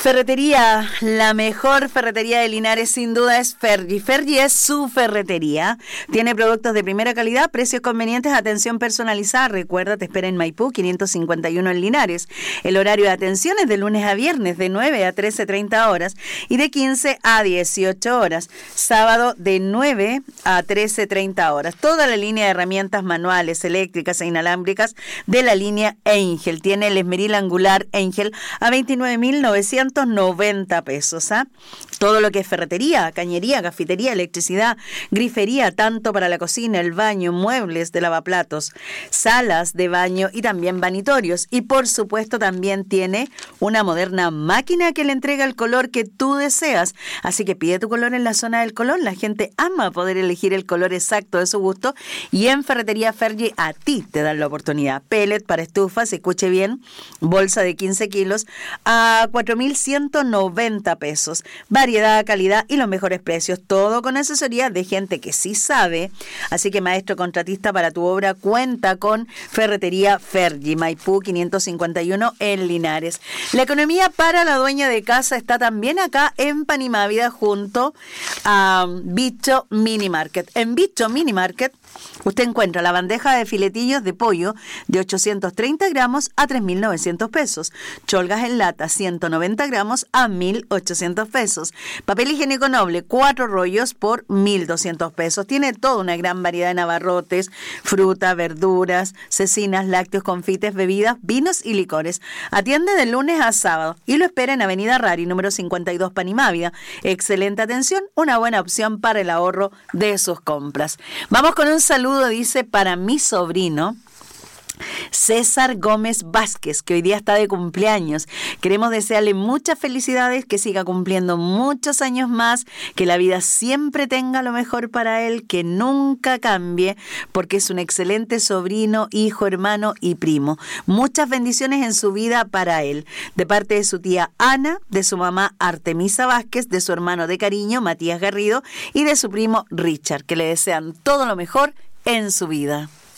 Ferretería, la mejor ferretería de Linares sin duda es Fergie. Fergie es su ferretería. Tiene productos de primera calidad, precios convenientes, atención personalizada. Recuerda, te espera en Maipú, 551 en Linares. El horario de atención es de lunes a viernes, de 9 a 13:30 horas y de 15 a 18 horas. Sábado de 9 a 13:30 horas. Toda la línea de herramientas manuales, eléctricas e inalámbricas de la línea Angel. Tiene el esmeril angular Angel a 29.990 pesos. Todo lo que es ferretería, cañería, cafetería, electricidad, grifería, tanto para la cocina, el baño, muebles de lavaplatos, salas de baño y también vanitorios. Y por supuesto también tiene una moderna máquina que le entrega el color que tú deseas. Así que pide tu color en la zona del color. La gente ama poder elegir el color exacto de su gusto y en Ferretería Fergie a ti te dan la oportunidad. Pellet para estufas, escuche bien, bolsa de 15 kilos a 4.190 pesos. Variedad, calidad y los mejores precios. Todo con asesoría de gente que sí sabe. Así que, maestro contratista, para tu obra cuenta con Ferretería Fergie, Maipú 551 en Linares. La economía para la dueña de casa está también acá en Panimávida junto a Bicho Mini Market. En Bicho Mini Market usted encuentra la bandeja de filetillos de pollo de 830 gramos a 3.900 pesos. Cholgas en lata 190 gramos a 1.800 pesos. Papel higiénico noble 4 rollos por 1.200 pesos. Tiene toda una gran variedad de abarrotes, fruta, verduras, cecinas, lácteos, confites, bebidas, vinos y licores. Atiende de lunes a sábado y lo espera en Avenida Rari, número 52 Panimávida. Excelente atención, una buena opción para el ahorro de sus compras. Vamos con un saludo, dice, para mi sobrino César Gómez Vázquez, que hoy día está de cumpleaños. Queremos desearle muchas felicidades, que siga cumpliendo muchos años más, que la vida siempre tenga lo mejor para él, que nunca cambie, porque es un excelente sobrino, hijo, hermano y primo. Muchas bendiciones en su vida para él, de parte de su tía Ana, de su mamá Artemisa Vázquez, de su hermano de cariño Matías Garrido y de su primo Richard, que le desean todo lo mejor en su vida.